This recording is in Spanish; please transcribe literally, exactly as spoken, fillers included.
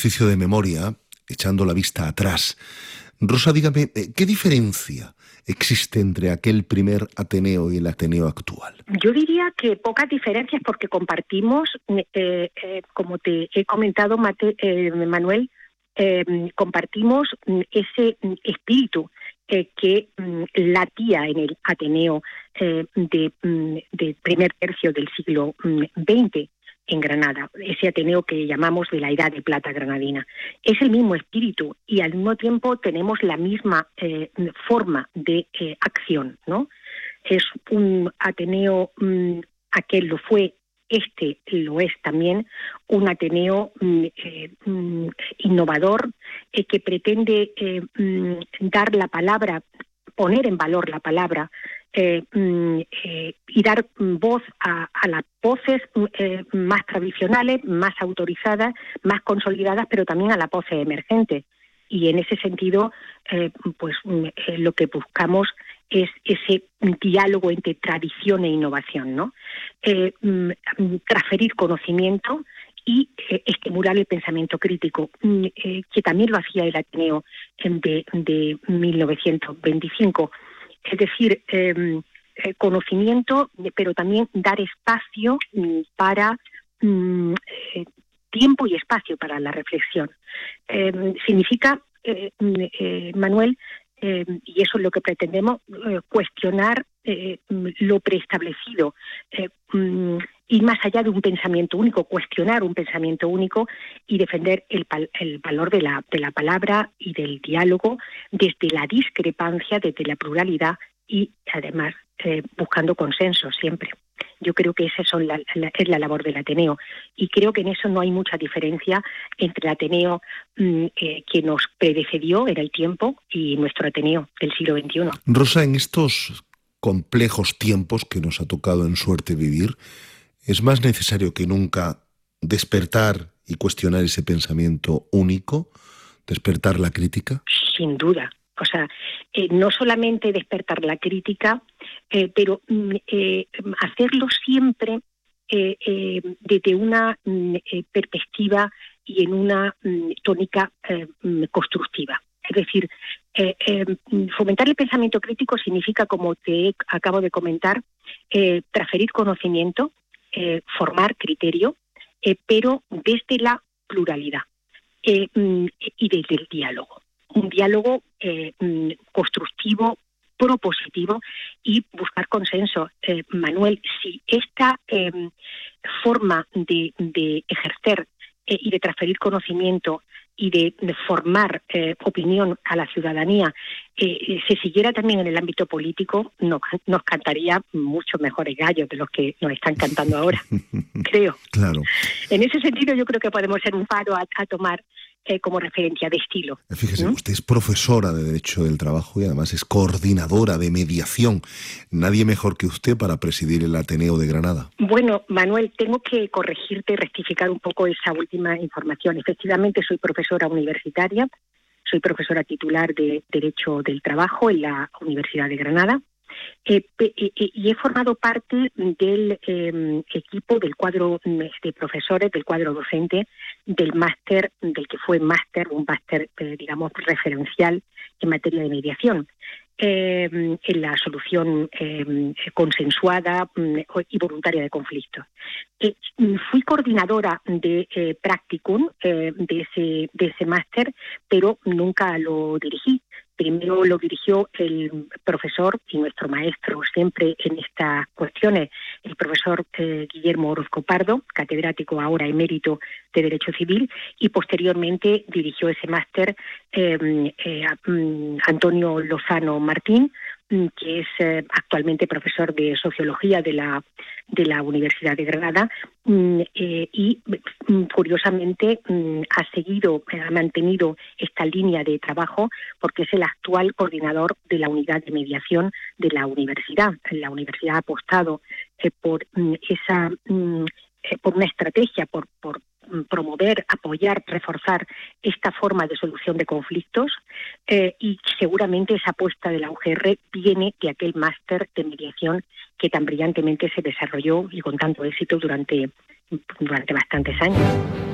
ejercicio de memoria, echando la vista atrás. Rosa, dígame, ¿qué diferencia existe entre aquel primer Ateneo y el Ateneo actual? Yo diría que pocas diferencias porque compartimos, eh, eh, como te he comentado, Mate, eh, Manuel, eh, compartimos ese espíritu eh, que mm, latía en el Ateneo eh, de, mm, del primer tercio del siglo veinte en Granada, ese Ateneo que llamamos de la Edad de Plata granadina. Es el mismo espíritu y al mismo tiempo tenemos la misma eh, forma de eh, acción, ¿no? Es un Ateneo, mmm, aquel lo fue, este lo es también, un Ateneo mmm, eh, mmm, innovador eh, que pretende eh, mmm, dar la palabra, poner en valor la palabra eh, eh, y dar voz a, a las voces eh, más tradicionales, más autorizadas, más consolidadas, pero también a las voces emergentes. Y en ese sentido, eh, pues eh, lo que buscamos es ese diálogo entre tradición e innovación, ¿no? Eh, transferir conocimiento y eh, estimular el pensamiento crítico, eh, que también lo hacía el Ateneo de, de mil novecientos veinticinco. Es decir, eh, eh, conocimiento, pero también dar espacio mm, para mm, eh, tiempo y espacio para la reflexión. Eh, significa, eh, eh, Manuel, eh, y eso es lo que pretendemos, eh, cuestionar eh, lo preestablecido, eh, mm, y más allá de un pensamiento único, cuestionar un pensamiento único y defender el, el valor de la, de la palabra y del diálogo desde la discrepancia, desde la pluralidad y además eh, buscando consenso siempre. Yo creo que esa son la, la, es la labor del Ateneo y creo que en eso no hay mucha diferencia entre el Ateneo mmm, eh, que nos predecedió en el tiempo y nuestro Ateneo del siglo veintiuno. Rosa, en estos complejos tiempos que nos ha tocado en suerte vivir, es más necesario que nunca despertar y cuestionar ese pensamiento único, despertar la crítica. Sin duda. O sea, eh, no solamente despertar la crítica, eh, pero eh, hacerlo siempre eh, eh, desde una eh, perspectiva y en una mm, tónica eh, constructiva. Es decir, eh, eh, fomentar el pensamiento crítico significa, como te acabo de comentar, eh, transferir conocimiento, eh, formar criterio, eh, pero desde la pluralidad eh, y desde el diálogo. Un diálogo eh, constructivo, propositivo y buscar consenso. Eh, Manuel, si esta eh, forma de, de ejercer eh, y de transferir conocimiento y de, de formar eh, opinión a la ciudadanía eh, se siguiera también en el ámbito político, nos, nos cantaría muchos mejores gallos de los que nos están cantando ahora, creo. Claro. En ese sentido yo creo que podemos ser un faro a, a tomar Eh, como referencia de estilo. Fíjese, ¿Mm? usted es profesora de Derecho del Trabajo y además es coordinadora de mediación. Nadie mejor que usted para presidir el Ateneo de Granada. Bueno, Manuel, tengo que corregirte y rectificar un poco esa última información. Efectivamente, soy profesora universitaria, soy profesora titular de Derecho del Trabajo en la Universidad de Granada. Eh, eh, eh, y he formado parte del eh, equipo del cuadro de profesores, del cuadro docente, del máster, del que fue máster, un máster, eh, digamos, referencial en materia de mediación, eh, en la solución eh, consensuada eh, y voluntaria de conflictos. Eh, fui coordinadora de eh, Practicum, eh, de ese, de ese máster, pero nunca lo dirigí. Primero lo dirigió el profesor y nuestro maestro siempre en estas cuestiones, el profesor eh, Guillermo Orozco Pardo, catedrático ahora emérito de Derecho Civil, y posteriormente dirigió ese máster eh, eh, Antonio Lozano Martín, que es eh, actualmente profesor de Sociología de la, de la Universidad de Granada eh, y, curiosamente, ha seguido, ha mantenido esta línea de trabajo porque es el actual coordinador de la unidad de mediación de la universidad. La universidad ha apostado eh, por esa eh, por una estrategia, por, por promover, apoyar, reforzar esta forma de solución de conflictos eh, y seguramente esa apuesta de la U G R viene de aquel máster de mediación que tan brillantemente se desarrolló y con tanto éxito durante, durante bastantes años.